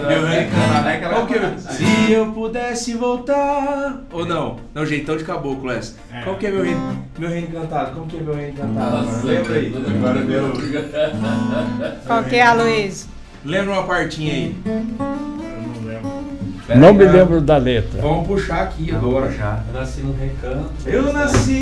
Meu reino encantado. Qual que é? Se eu pudesse voltar. Ou não? Não, jeitão de caboclo essa. Qual que é meu reino encantado? Como que é meu reino encantado? Nossa, lembra aí. Agora meu. Qual que é, Luiz? Lembra uma partinha aí? Não me lembro da letra. Vamos puxar aqui agora. Eu nasci no Recanto. Eu nasci